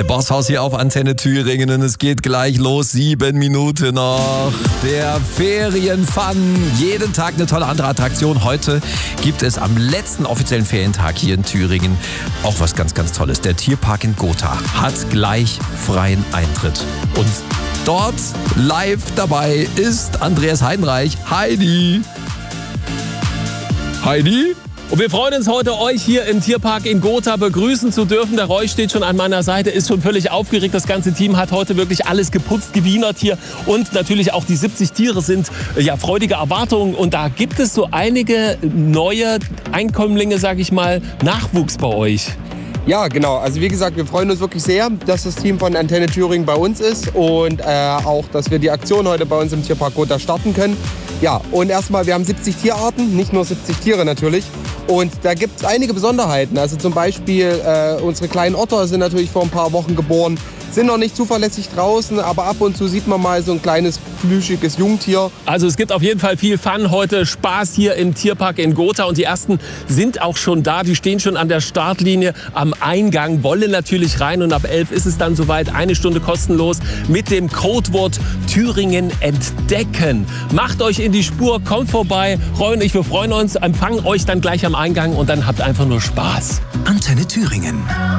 Der Bosshaus hier auf Antenne Thüringen und es geht gleich los. 7 Minuten noch. Der Ferienfun. Jeden Tag eine tolle andere Attraktion. Heute gibt es am letzten offiziellen Ferientag hier in Thüringen auch was ganz, ganz Tolles. Der Tierpark in Gotha hat gleich freien Eintritt. Und dort live dabei ist Andreas Heidenreich. Heidi. Heidi? Und wir freuen uns heute, euch hier im Tierpark in Gotha begrüßen zu dürfen. Der Roy steht schon an meiner Seite, ist schon völlig aufgeregt. Das ganze Team hat heute wirklich alles geputzt, gewienert hier. Und natürlich auch die 70 Tiere sind ja freudige Erwartungen. Und da gibt es so einige neue Einkömmlinge, sage ich mal, Nachwuchs bei euch. Ja, genau. Also wie gesagt, wir freuen uns wirklich sehr, dass das Team von Antenne Thüringen bei uns ist und auch, dass wir die Aktion heute bei uns im Tierpark Gotha starten können. Ja, und erstmal, wir haben 70 Tierarten, nicht nur 70 Tiere natürlich. Und da gibt es einige Besonderheiten. Also zum Beispiel unsere kleinen Otter sind natürlich vor ein paar Wochen geboren, sind noch nicht zuverlässig draußen, aber ab und zu sieht man mal so ein kleines plüschiges Jungtier. Also es gibt auf jeden Fall viel Fun heute, Spaß hier im Tierpark in Gotha und die ersten sind auch schon da, die stehen schon an der Startlinie am Eingang, wollen natürlich rein und ab 11 ist es dann soweit, 1 Stunde kostenlos mit dem Codewort Thüringen entdecken. Macht euch in die Spur, kommt vorbei, Roy und ich, wir freuen uns, empfangen euch dann gleich am Eingang und dann habt einfach nur Spaß. Antenne Thüringen.